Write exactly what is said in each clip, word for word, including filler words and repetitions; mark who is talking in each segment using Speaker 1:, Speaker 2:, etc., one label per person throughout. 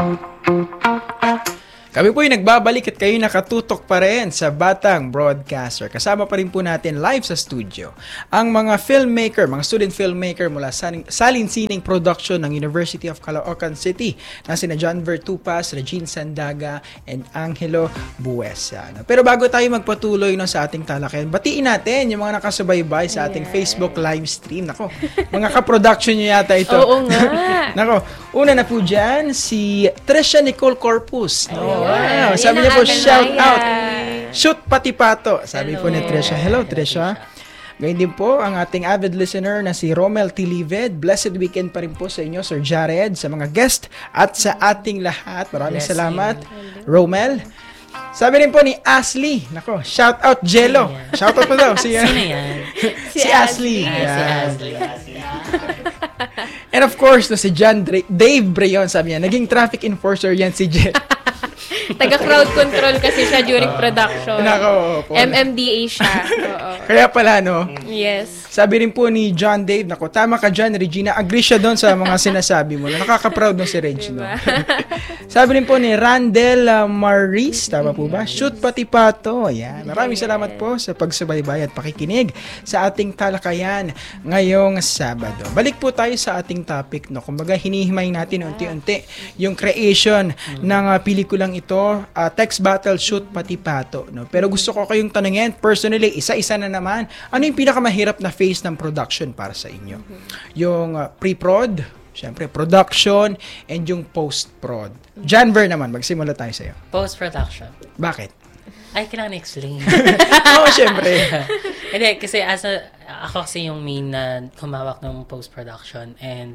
Speaker 1: Kami po yung nagbabalik at kayo nakatutok pa rin sa Batang Broadcaster. Kasama pa rin po natin live sa studio ang mga filmmaker, mga student filmmaker mula sa Salinsining Production ng University of Caloocan City na sina John Vertupas, Regine Sandaga, and Angelo Buesa. Pero bago tayo magpatuloy no, sa ating talakayan, batiin natin yung mga nakasubaybay sa ating yeah. Facebook live stream. Nako, mga ka-production nyo yata ito.
Speaker 2: Oo nga.
Speaker 1: Nako, una na po dyan, si Trisha Nicole Corpus. No? Wow. Sabi niya po, shout out. Shoot pati pato. Sabi Hello. po ni Trisha. Hello, Trisha. Ngayon din po, ang ating avid listener na si Romel Tilived. Blessed weekend pa rin po sa inyo, Sir Jared, sa mga guest at sa ating lahat. Maraming Bless salamat, you. Romel. Sabi rin po ni Ashley. Nako, shout out Jello. Shout out po daw. Si, uh,
Speaker 3: Sino yan?
Speaker 1: Si, si Ashley.
Speaker 3: Ah,
Speaker 1: yeah.
Speaker 3: Si Ashley.
Speaker 1: And of course, no, si John Dre- Dave Breon, sabi niya, naging traffic enforcer yan si Jet.
Speaker 2: Taga-crowd control kasi siya during production.
Speaker 1: Nako, po.
Speaker 2: M M D A siya. Oo.
Speaker 1: Kaya pala, no?
Speaker 2: Yes.
Speaker 1: Sabi rin po ni John Dave, nako, tama ka dyan, Regina. Agree siya doon sa mga sinasabi mo. Nakaka-proud no si Reg, no? Sabi rin po ni Randel uh, Maris, tama po ba? Shoot pati pato. Ayan. Maraming salamat po sa pagsubaybay at pakikinig sa ating talakayan ngayong Sabado. Balik po tayo sa ating topic, no? Kumbaga, hinihimay natin unti-unti yung creation ng uh, pelikulang ito, uh, text battle, shoot pati pato, no? Pero gusto ko kayong tanungin, personally, isa-isa na naman, ano yung pinakamahirap na phase ng production para sa inyo? Yung uh, pre-prod, syempre, production, and yung post-prod. Janver naman, magsimula tayo sa'yo.
Speaker 3: Post-production.
Speaker 1: Bakit?
Speaker 3: Ay, kailangan explain.
Speaker 1: Oo, syempre.
Speaker 3: Hindi, kasi as a, ako kasi yung main na humawak ng post-production, and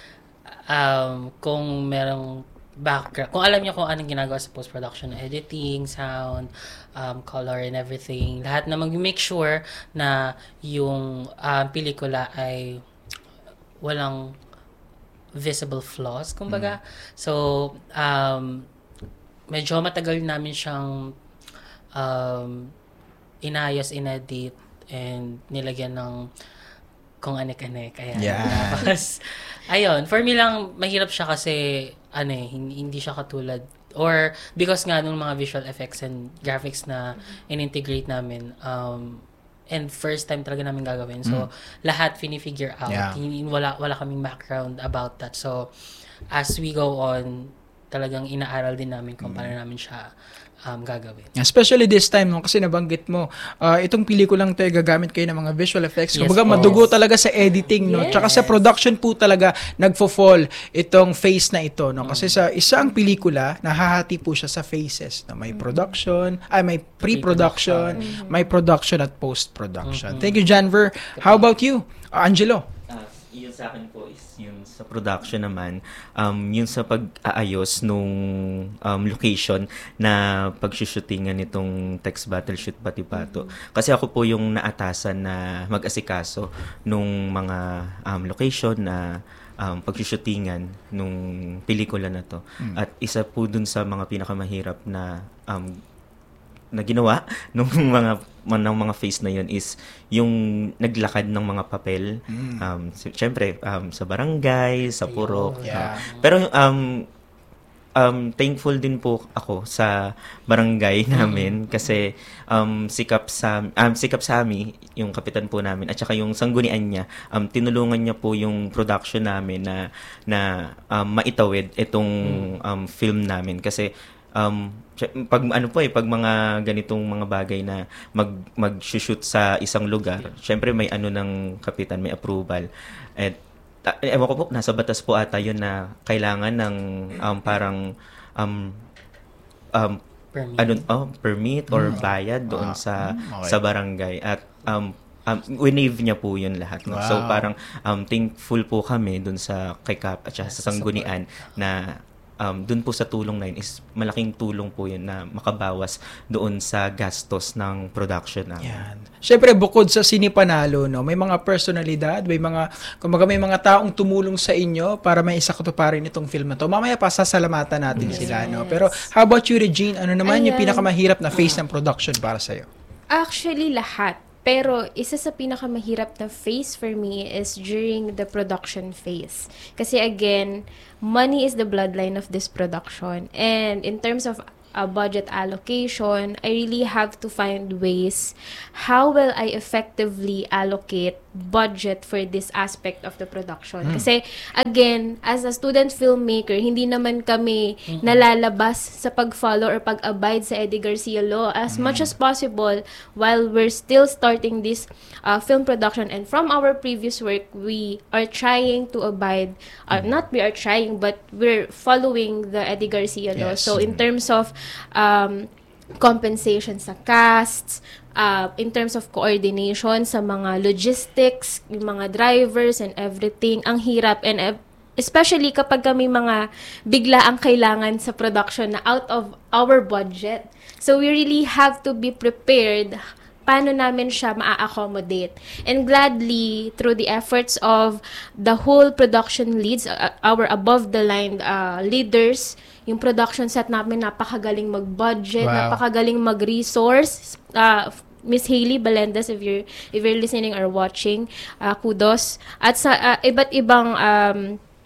Speaker 3: um, kung merong background, kung alam niyo kung anong ginagawa sa post-production, editing, sound, um, color, and everything, lahat na mag-make sure na yung um, pelikula ay walang visible flaws, kumbaga. Mm. So, um, medyo matagal namin siyang um, inayos, inedit, and nilagyan ng kung anek-anek. Ayan.
Speaker 1: Yeah.
Speaker 3: Tapos, ayun, for me lang, mahirap siya kasi, ano eh, hindi, hindi siya katulad, or because nga nung mga visual effects and graphics na in-integrate namin, um, and first time talaga namin gagawin. So, mm. lahat fini-figure out. Yeah. Wala, wala kaming background about that. So, as we go on, talagang inaaral din namin kung paano namin siya um, gagawin.
Speaker 1: Especially this time, no, kasi nabanggit mo, uh, itong pelikulang to, gagamit kayo ng mga visual effects.
Speaker 3: Yes,
Speaker 1: kumbaga, madugo talaga sa editing, no? Yes. Tsaka sa production po talaga, nagfo-fall itong phase na ito, no? Kasi sa isang pelikula, nahahati po siya sa phases, no? May production, ay may pre-production, mm-hmm. may production at post-production. Mm-hmm. Thank you, Janver. How about you, uh, Angelo?
Speaker 4: Yun sa akin po is yung sa production naman, um, yung sa pag-aayos nung um, location na pag-shootingan nitong text battle shoot pati pato. Mm-hmm. Kasi ako po yung naatasan na mag-asikaso nung mga um, location na um, pag-shootingan nung pelikula na to. Mm-hmm. At isa po dun sa mga pinakamahirap na um, na ginawa nung mga ng mga face na yun is yung naglakad ng mga papel. Mm. Um, Siyempre, um, sa barangay, sa purok.
Speaker 1: Yeah.
Speaker 4: Uh, pero um, um, thankful din po ako sa barangay namin mm. kasi um, sikap sa um, sikap sa amin, yung kapitan po namin, at saka yung sanggunian niya, um, tinulungan niya po yung production namin na, na um, maitawid itong mm. um, film namin. Kasi um, pag ano po eh pag mga ganitong mga bagay na mag mag-shoot sa isang lugar, syempre may ano ng kapitan, may approval. At uh, ewan ko po, nasa batas po ata yun na kailangan ng um, parang um, um,
Speaker 3: permit,
Speaker 4: ano, oh, permit or bayad doon
Speaker 1: ah,
Speaker 4: sa
Speaker 1: okay.
Speaker 4: sa barangay. At um, um, winave niya po yun lahat. No?
Speaker 1: Wow.
Speaker 4: So parang um, thankful po kami doon sa kay Kap at sa sanggunian na Um, dun po sa tulong na yun is malaking tulong po yun na makabawas doon sa gastos ng production namin.
Speaker 1: Yan. Siyempre, bukod sa sinipanalo, no, may mga personalidad, may mga, kumbaga may mga taong tumulong sa inyo para may isakatuparin itong film na to. Mamaya pa, sasalamatan natin yes. sila. No? Pero how about you, Regine? Ano naman Ayan. yung pinakamahirap na phase ng production para sa'yo?
Speaker 2: Actually, lahat. Pero isa sa pinakamahirap na phase for me is during the production phase. Kasi again, money is the bloodline of this production. And in terms of a budget allocation, I really have to find ways how will I effectively allocate budget for this aspect of the production. Mm. Kasi, again, as a student filmmaker, hindi naman kami mm-hmm. nalalabas sa pag-follow or pag-abide sa Eddie Garcia law as mm. much as possible while we're still starting this uh, film production. And from our previous work, we are trying to abide, uh, mm. not we are trying, but we're following the Eddie Garcia law.
Speaker 1: Yes.
Speaker 2: So, in terms of um, compensation sa casts, uh, in terms of coordination sa mga logistics, yung mga drivers and everything, ang hirap. And uh, especially kapag kami mga bigla ang kailangan sa production na out of our budget. So we really have to be prepared paano namin siya maa-accommodate. And gladly, through the efforts of the whole production leads, uh, our above-the-line uh, leaders, yung production set namin napakagaling mag-budget,
Speaker 1: wow.
Speaker 2: napakagaling mag-resource. Uh, Miss Hailey Balendez, if you're, if you're listening or watching, uh, kudos. At sa uh, iba't ibang um,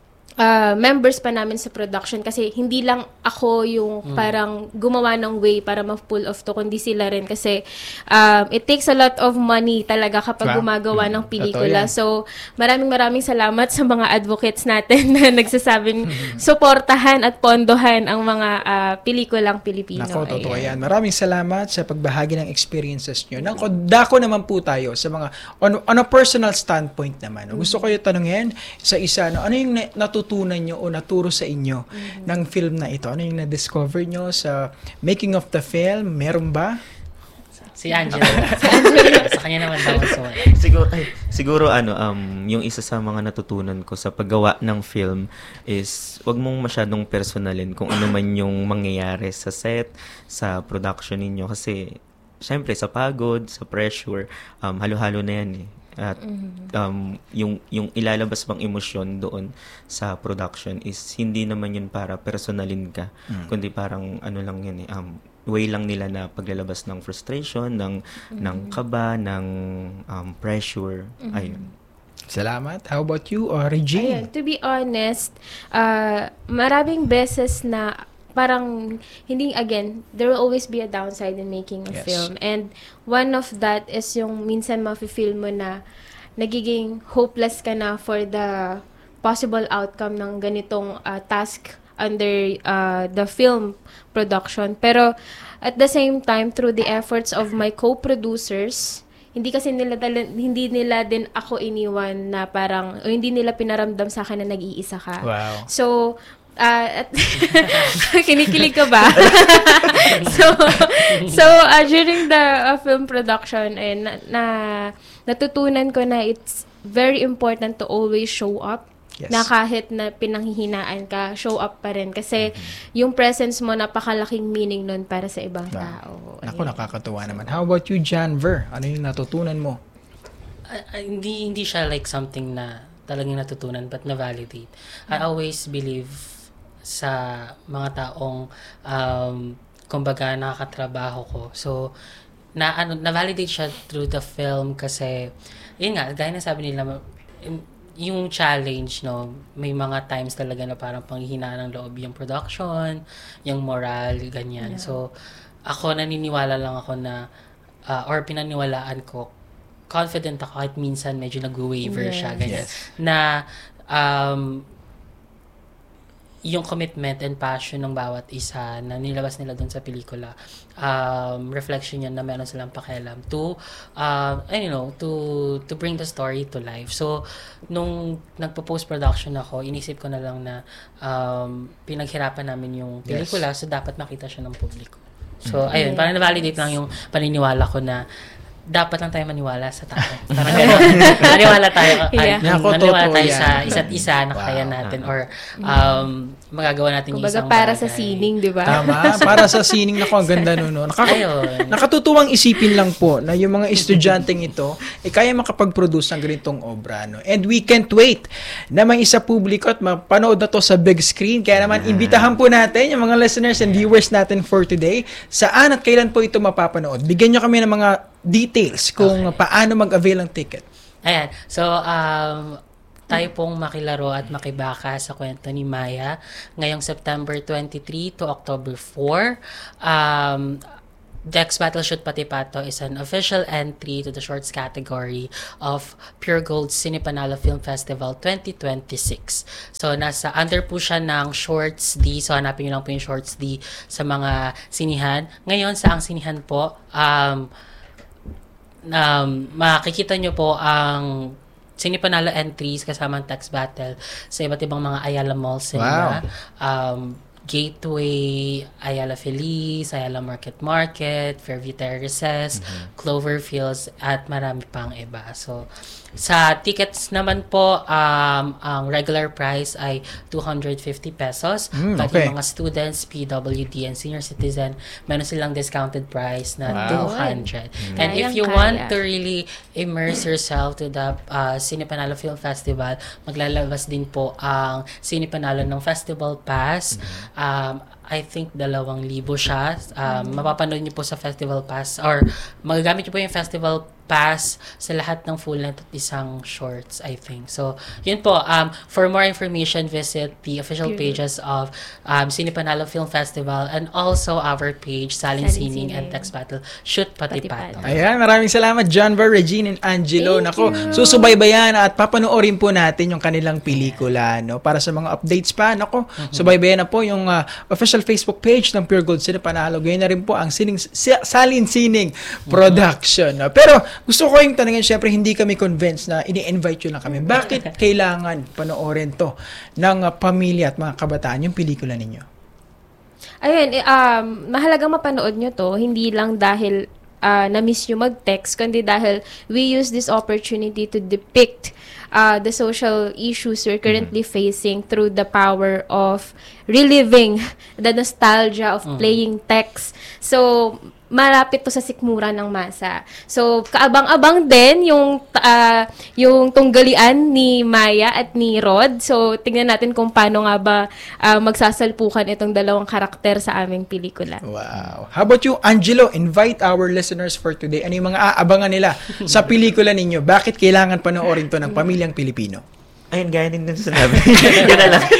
Speaker 2: Uh, members pa namin sa production kasi hindi lang ako yung mm. parang gumawa ng way para ma-pull off to, kundi sila rin kasi um, it takes a lot of money talaga kapag wow. gumagawa mm. ng pelikula. So, maraming maraming salamat sa mga advocates natin na nagsasabing suportahan at pondohan ang mga uh, pelikulang Pilipino.
Speaker 1: Nako, totoo yan. Maraming salamat sa pagbahagi ng experiences nyo. Nako, dako naman po tayo sa mga, on, on a personal standpoint naman. Gusto ko yung tanungin sa isa, no, ano yung natutunan natutunan nyo o naturo sa inyo mm-hmm. ng film na ito? Ano yung na-discover nyo sa making of the film? Meron ba?
Speaker 3: Si Angela. Si Angela. Sa kanya naman daw. So,
Speaker 4: siguro, ay, siguro ano, um, yung isa sa mga natutunan ko sa paggawa ng film is wag mong masyadong personalin kung ano man yung mangyayari sa set, sa production ninyo. Kasi, syempre, sa pagod, sa pressure, um, halo-halo na yan eh. At um, yung yung ilalabas bang emosyon doon sa production is hindi naman yun para personalin ka, mm. kundi parang ano lang yun eh, um, way lang nila na paglalabas ng frustration, ng mm-hmm. ng kaba, ng um, pressure. Mm-hmm. Ayun.
Speaker 1: Salamat. How about you, uh, Regine?
Speaker 2: Ayun, to be honest, uh, maraming beses na parang, hindi, again, there will always be a downside in making a yes. film. And one of that is yung minsan mafe-feel mo na nagiging hopeless ka na for the possible outcome ng ganitong uh, task under uh, the film production. Pero at the same time, through the efforts of my co-producers, hindi kasi nila hindi nila din ako iniwan na parang, o hindi nila pinaramdam sa akin na nag-iisa ka.
Speaker 1: Wow.
Speaker 2: So, Uh, at kinikilig ka ba? so, so uh, during the uh, film production, eh, na, na, natutunan ko na it's very important to always show up. Yes. Na kahit na pinanghihinaan ka, show up pa rin. Kasi mm-hmm. yung presence mo, napakalaking meaning nun para sa ibang wow. tao.
Speaker 1: Ako, nakakatuwa naman. How about you, Janver? Ano yung natutunan mo?
Speaker 3: Uh, uh, hindi, hindi siya like something na talagang natutunan but na-validate. I always believe sa mga taong um, kumbaga nakakatrabaho ko. So, na, ano, na-validate siya through the film kasi, yun nga, gaya na sabi nila, yung challenge, no, may mga times talaga na parang panghihinaan ng loob yung production, yung moral, ganyan. Yeah. So, ako naniniwala lang ako na, uh, or pinaniwalaan ko, confident ako kahit minsan medyo nag-waver yes. siya, ganyan. Yes. Na, um, yung commitment and passion ng bawat isa na nilabas nila doon sa pelikula, um, reflection yan na meron silang pakialam to, uh, I don't know, to, to bring the story to life. So, nung nagpo-post-production ako, inisip ko na lang na um, pinaghirapan namin yung pelikula, yes. so dapat makita siya ng publiko. So, mm-hmm. ayun, parang na-validate lang yung paniniwala ko na dapat lang tayo maniwala sa tao. Parang gano'n. maniwala tayo, yeah. ay, maniwala tayo sa isa't isa na wow. kaya natin. Or um, magagawa natin yung
Speaker 2: Kumbaga
Speaker 3: isang
Speaker 2: para
Speaker 3: bagay.
Speaker 2: sa sining, di ba?
Speaker 1: Tama, para sa sining na ko, ang ganda nun. No? Nakaka-
Speaker 3: Ayun.
Speaker 1: nakatutuwang isipin lang po na yung mga estudyanteng ito, eh, kaya makapag-produce ng ganitong obra. No? And we can't wait na may isa publiko at mapanood na to sa big screen. Kaya naman, imbitahan po natin yung mga listeners and viewers natin for today. Saan at kailan po ito mapapanood? Bigyan nyo kami ng mga details kung
Speaker 3: Okay.
Speaker 1: paano mag-avail ng ticket.
Speaker 3: Ayan. So, um, tayo pong makilaro at makibaka sa kwento ni Maya ngayong September twenty-third to October fourth. Um, Dex Battle Shoot Pati Pato is an official entry to the shorts category of Pure Gold Cine Panalo Film Festival twenty twenty-six. So, nasa under po siya ng Shorts D. So, hanapin nyo lang po yung Shorts D sa mga sinihan. Ngayon, sa ang sinihan po, um, um, makikita nyo po ang Cine Panalo entries kasama ang Text Battle sa iba't ibang mga Ayala Mall Cinema. Um, Gateway, Ayala Feliz, Ayala Market Market, Fairview Terraces, mm-hmm. Cloverfields, at marami pang iba. So, sa tickets naman po, um, ang regular price ay two hundred fifty pesos.
Speaker 1: Mm,
Speaker 3: But
Speaker 1: okay.
Speaker 3: yung mga students, P W D, and senior citizen, meron silang discounted price na
Speaker 1: Wow.
Speaker 3: two hundred.
Speaker 1: Mm.
Speaker 3: And if
Speaker 2: Kayang
Speaker 3: you
Speaker 2: kaya.
Speaker 3: want to really immerse yourself to the uh, Cine Panalo Film Festival, maglalabas din po ang Cine Panalo ng Festival Pass. Um, I think dalawang libo siya. Um, mapapanood niyo po sa Festival Pass or magagamit niyo po yung Festival Pass sa lahat ng full length at isang shorts, I think. So, yun po. Um, for more information, visit the official
Speaker 2: Cute.
Speaker 3: pages of um, Cine Panalo Film Festival and also our page, Salin
Speaker 2: Salin
Speaker 3: Sining and
Speaker 2: Sining.
Speaker 3: Text Battle Shoot Pati
Speaker 2: Pati
Speaker 3: Pato.
Speaker 2: Pato.
Speaker 1: Ayan, maraming salamat, John Ver, Regine, and Angelo.
Speaker 2: Thank
Speaker 1: Nako,
Speaker 2: you.
Speaker 1: susubaybayan at papanoorin po natin yung kanilang pelikula. No? Para sa mga updates pa, nako, subaybayan na po yung uh, official Facebook page ng Pure Gold Cine Panalo. Ganyan na rin po ang sining, si- Salin Sining Production. No? Pero, gusto ko yung tanongin, syempre, hindi kami convinced na ini-invite yun lang kami. Bakit kailangan panoorin to ng uh, pamilya at mga kabataan yung pelikula ninyo?
Speaker 2: Ayun, eh, um, mahalagang mapanood nyo to, hindi lang dahil uh, na-miss nyo mag-text, kundi dahil we use this opportunity to depict uh, the social issues we're currently facing through the power of reliving the nostalgia of playing text. So, malapit to sa sikmura ng masa. So, kaabang-abang din yung uh, yung tunggalian ni Maya at ni Rod. So, tingnan natin kung paano nga ba uh, magsasalpukan itong dalawang karakter sa aming pelikula.
Speaker 1: Wow. How about you, Angelo? Invite our listeners for today. Ano yung mga aabangan nila sa pelikula ninyo? Bakit kailangan panoorin to ng pamilyang Pilipino?
Speaker 4: Ayun, gaya din din sinabi. Yun na lang.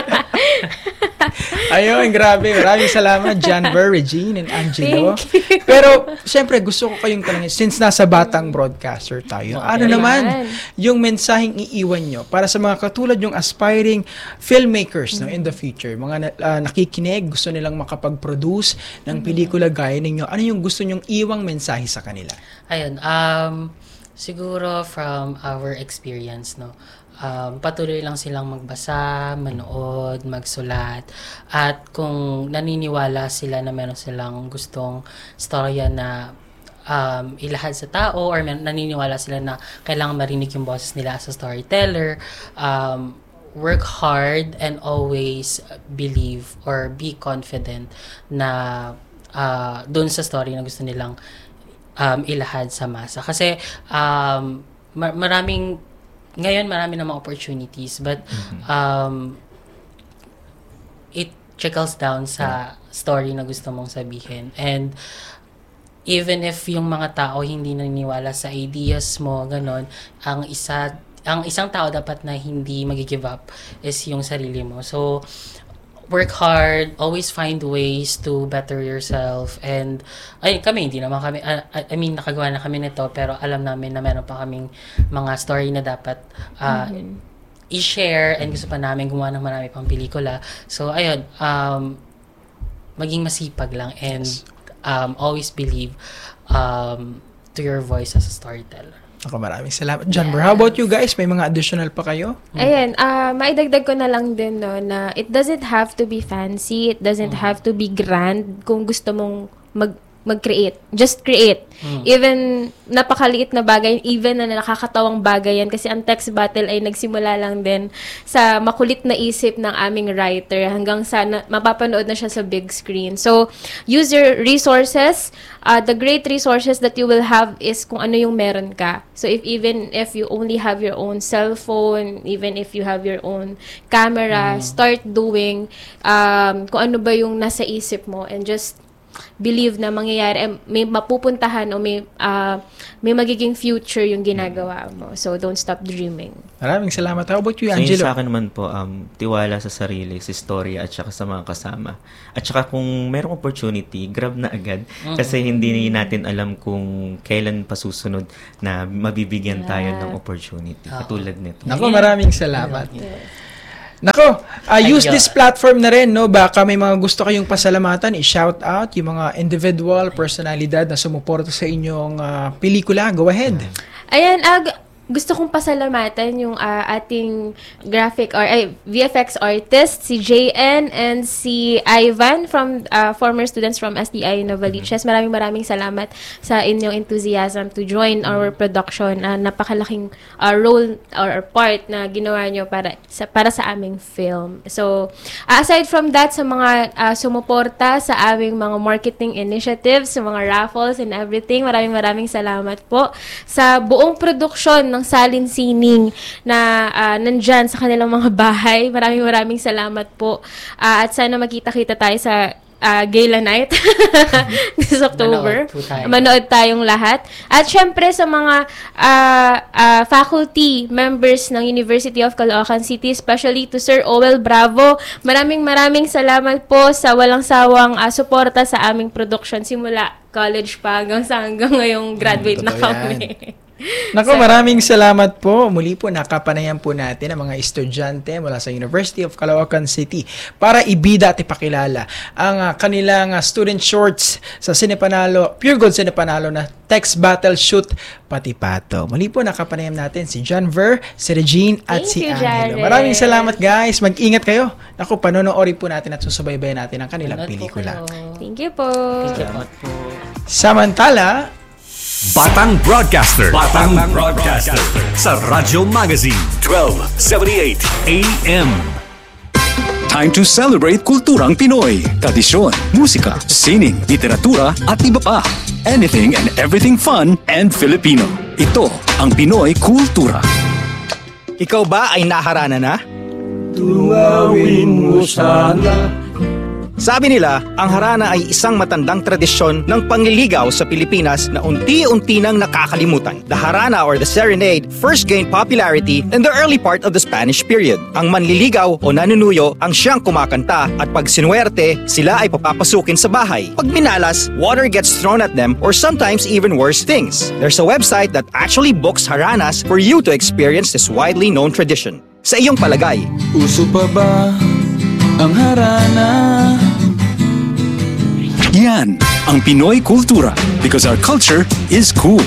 Speaker 1: Ayun, grabe. Maraming salamat, John Ver, Regine, and Angelo.
Speaker 2: Thank you.
Speaker 1: Pero, syempre, gusto ko kayong tanongin, since nasa batang broadcaster tayo,
Speaker 3: Okay.
Speaker 1: ano naman
Speaker 2: Ayan.
Speaker 1: yung mensaheng iiwan nyo para sa mga katulad yung aspiring filmmakers no, in the future? Mga na, ah, nakikinig, gusto nilang makapag-produce ng pelikula gaya ninyo. Ano yung gusto nyong iwang mensahe sa kanila?
Speaker 3: Ayun, um, siguro from our experience, no, um, patuloy lang silang magbasa, manood, magsulat, at kung naniniwala sila na meron silang gustong storya na um, ilahad sa tao, or man, naniniwala sila na kailangan marinig yung boses nila as a storyteller, um, work hard and always believe or be confident na uh, dun sa story na gusto nilang um, ilahad sa masa. Kasi um, mar- maraming, ngayon marami namang opportunities, but um, it trickles down sa story na gusto mong sabihin. And even if yung mga tao hindi naniniwala sa ideas mo, ganon, ang isa ang isang tao dapat na hindi mag-give up is yung sarili mo. So, work hard, always find ways to better yourself. And, ay, kami, hindi naman kami, uh, I mean, nakagawa na kami nito, pero alam namin na meron pa kaming mga story na dapat uh,
Speaker 2: Mhm.
Speaker 3: i-share, and gusto pa namin gumawa ng marami pang pelikula. So, ayun, um, maging masipag lang, and um, always believe um, to your voice as a storyteller.
Speaker 1: Ako, maraming salamat. John Ver, how about you guys? May mga additional pa kayo?
Speaker 2: Ayan, ah maidagdag ko na lang din no, na it doesn't have to be fancy, it doesn't have to be grand kung gusto mong mag mag-create. Just create.
Speaker 3: Mm.
Speaker 2: Even napakaliit na bagay, even na nakakatawang bagay yan kasi ang text battle ay nagsimula lang din sa makulit na isip ng aming writer hanggang sa na, mapapanood na siya sa big screen. So, use your resources. Uh, the great resources that you will have is kung ano yung meron ka. So, if even if you only have your own cell phone, even if you have your own camera, mm. start doing um, kung ano ba yung nasa isip mo and just believe na mangyayari, eh, may mapupuntahan o may uh, may magiging future yung ginagawa mo. So, don't stop dreaming.
Speaker 1: Maraming salamat. How about you,
Speaker 4: So,
Speaker 1: Angelo?
Speaker 4: yun sa akin naman po, um, tiwala sa sarili, sa storya, at saka sa mga kasama. At saka kung merong opportunity, grab na agad. Mm-hmm. Kasi hindi natin alam kung kailan pa susunod na mabibigyan tayo
Speaker 2: Yeah.
Speaker 4: ng opportunity. Katulad nito.
Speaker 1: Nako, maraming salamat.
Speaker 2: Yeah.
Speaker 1: Nako, uh, use
Speaker 3: Ayun.
Speaker 1: this platform na rin, no? Baka may mga gusto kayong pasalamatan, i-shout out yung mga individual, personalidad na sumuporta sa inyong uh, pelikula. Go ahead.
Speaker 2: Ayan, ag gusto kong pasalamatan yung uh, ating graphic or ay, V F X artist, si J N and si Ivan from uh, former students from S D I Novaliches. Maraming maraming salamat sa inyong enthusiasm to join our production. Uh, napakalaking uh, role or part na ginawa nyo para sa, para sa aming film. So, uh, aside from that, sa mga uh, sumuporta sa aming mga marketing initiatives, sa mga raffles and everything, maraming maraming salamat po sa buong production ng Salin Sining na uh, nandyan sa kanilang mga bahay. Maraming maraming salamat po. Uh, at sana makita-kita tayo sa uh, Gala Night this October.
Speaker 3: Manood, tayo.
Speaker 2: Manood tayong lahat. At syempre sa mga uh, uh, faculty members ng University of Caloocan City, especially to Sir Owel Bravo. Maraming maraming salamat po sa walang sawang uh, suporta sa aming production simula college pa hanggang sa hanggang ngayong graduate
Speaker 1: Mm,
Speaker 2: na
Speaker 1: totoo
Speaker 2: kami.
Speaker 1: Nako, maraming salamat po. Muli po, nakapanayan po natin ang mga estudyante mula sa University of Caloocan City para ibida at ipakilala ang uh, kanilang uh, student shorts sa Cinepanalo, Pure Gold Cinepanalo na Text Battle Shoot Patipato. Muli po, nakapanayan natin si John Ver, si Regine, at
Speaker 2: Thank
Speaker 1: si
Speaker 2: you,
Speaker 1: Angelo.
Speaker 2: Jared.
Speaker 1: Maraming salamat, guys. Mag-ingat kayo. Nako, panonoodin po natin at susubaybayan natin ang kanilang
Speaker 3: Panood po
Speaker 1: pelikula.
Speaker 3: kayo.
Speaker 2: Thank you po.
Speaker 4: Salamat po.
Speaker 1: Samantala,
Speaker 5: Batang Broadcaster. Batang Broadcaster. Sa Radyo Magazine. twelve seventy-eight A M. Time to celebrate kulturang Pinoy. Tradisyon, musika, sining, literatura, at iba pa. Anything and everything fun and Filipino. Ito ang Pinoy Kultura.
Speaker 6: Ikaw ba ay naharana na?
Speaker 7: Tunawin mo sana.
Speaker 6: Sabi nila, ang harana ay isang matandang tradisyon ng pangliligaw sa Pilipinas na unti-unti nang nakakalimutan. The harana or the serenade first gained popularity in the early part of the Spanish period. Ang manliligaw o nanunuyo ang siyang kumakanta at pag sinuwerte, sila ay papapasukin sa bahay. Pag minalas, water gets thrown at them or sometimes even worse things. There's a website that actually books haranas for you to experience this widely known tradition. Sa iyong palagay,
Speaker 7: Uso pa ba ang harana?
Speaker 5: Yan ang Pinoy Kultura because our culture is cool.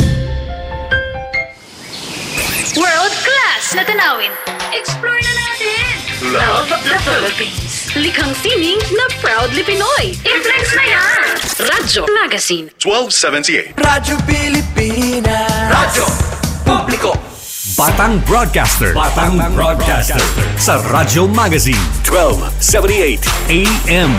Speaker 8: World class na tanawin. Explore na natin. Love the Philippines. Likhang sining na proudly Pinoy. I-flex na yan. Radyo Magazine.
Speaker 9: twelve seventy-eight.
Speaker 7: Radyo Pilipinas. Radyo Publiko.
Speaker 5: Batang Broadcaster. Batang Broadcaster. Sa Radyo Magazine. twelve seventy-eight A M.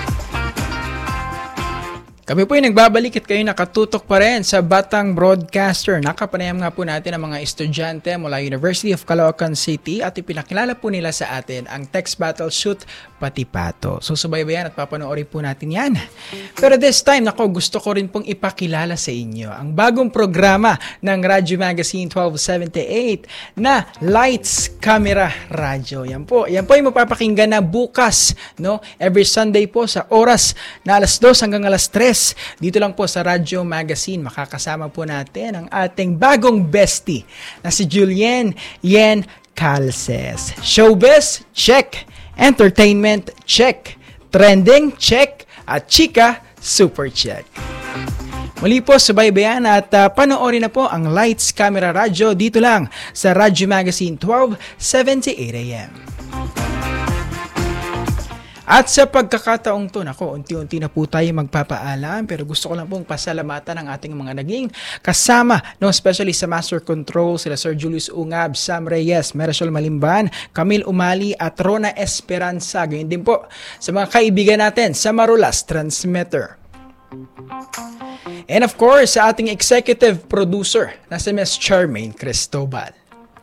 Speaker 1: kami po ay nagbabalik at kayo nakatutok pa rin sa Batang Broadcaster. Nakapanayam nga po natin ang mga estudyante mula University of Caloocan City at ipinakilala po nila sa atin ang Text Battle Shoot Patipato. Susubaybayan at papanoorin po natin yan. Pero this time, nako, gusto ko rin pong ipakilala sa inyo ang bagong programa ng Radyo Magazine twelve seventy-eight na Lights, Camera, Radyo. Yan po. Yan po ay mapapakinggan na bukas, no? Every Sunday po sa oras na alas dos hanggang alas tres. Dito lang po sa Radyo Magazine, makakasama po natin ang ating bagong bestie na si Julien Yen Calces. Showbiz, check. Entertainment, check. Trending, check. At chika, super check. Muli po, subaybayan at uh, panoorin na po ang Lights, Camera, Radyo dito lang sa Radyo Magazine twelve seventy-eight A M. At sa pagkakataong to, nako, unti-unti na po tayo magpapaalam, pero gusto ko lang pong pasalamatan ang ating mga naging kasama, no, especially sa Master Control, sila Sir Julius Ungab, Sam Reyes, Marisol Malimban, Camille Umali, at Rona Esperanza. Ganyan din po sa mga kaibigan natin sa Marulas Transmitter. And of course, sa ating executive producer na si Miss Charmaine Cristobal.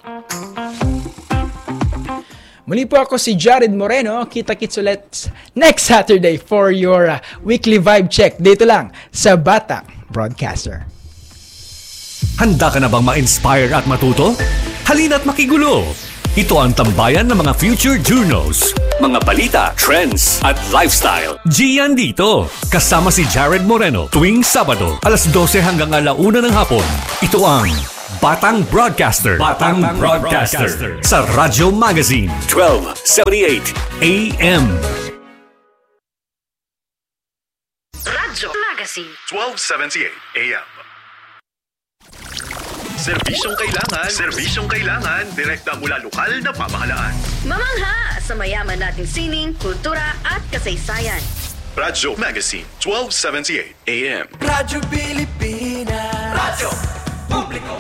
Speaker 1: Muli po ako si Jared Moreno. Kita-kits ulit next Saturday for your uh, weekly vibe check. Dito lang sa Batang Broadcaster.
Speaker 5: Handa ka na bang ma-inspire at matuto? Halina't makigulo! Ito ang tambayan ng mga future journos, mga balita, trends, at lifestyle. Gian dito. Kasama si Jared Moreno tuwing Sabado, alas dose hanggang alauna ng hapon. Ito ang Batang Broadcaster. Batang, Batang Broadcaster. Broadcaster. Sa Radyo Magazine, twelve seventy-eight A M.
Speaker 8: Radyo Magazine,
Speaker 9: twelve seventy-eight A M. Serbisyong kailangan, serbisyong kailangan, direkta mula lokal na pamahalaan.
Speaker 8: mamangha sa mayaman nating sining, kultura at kasaysayan.
Speaker 9: Radyo Magazine, twelve seventy-eight A M.
Speaker 7: Radyo Pilipinas. Radyo Publiko.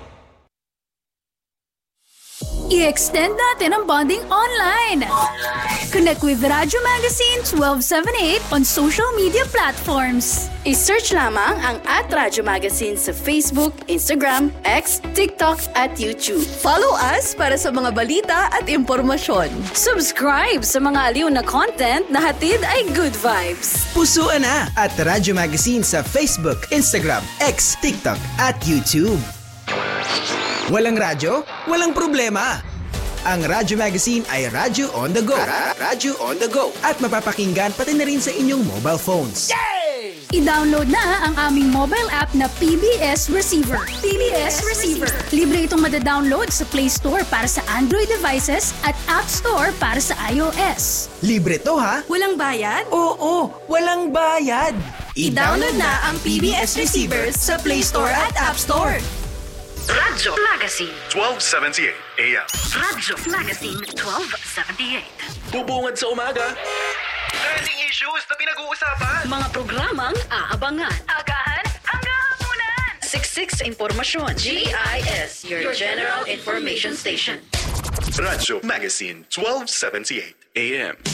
Speaker 10: I-extend natin ang bonding online. Connect with Radyo Magazine twelve seventy-eight on social media platforms.
Speaker 11: I-search lamang ang at Radyo Magazine sa Facebook, Instagram, X, TikTok at YouTube.
Speaker 12: Follow us para sa mga balita at impormasyon.
Speaker 11: Subscribe sa mga aliw na content na hatid ay good vibes.
Speaker 13: Pusuan na at Radyo Magazine sa Facebook, Instagram, X, TikTok at YouTube. Walang radyo? Walang problema. Ang Radyo Magazine ay radyo on the go. Radyo on the go. At mapapakinggan pati na rin sa inyong mobile phones.
Speaker 10: Yay! I-download na ang aming mobile app na P B S Receiver. P B S Receiver. Libre itong madadownload sa Play Store para sa Android devices at App Store para sa iOS.
Speaker 13: Libre to ha?
Speaker 12: Walang bayad?
Speaker 13: Oo, walang bayad.
Speaker 12: I-download na ang P B S Receiver sa Play Store at App Store.
Speaker 8: Radyo Magazine,
Speaker 9: twelve seventy-eight A M.
Speaker 8: Radyo Magazine twelve seventy-eight.
Speaker 9: Bubungad sa umaga. Trending issues na pinag-uusapan.
Speaker 8: Mga programang aabangan.
Speaker 12: Agahan hanggang hapunan.
Speaker 8: Siksik sa impormasyon. G I S, your general information station.
Speaker 9: Radyo Magazine, twelve seventy-eight A M.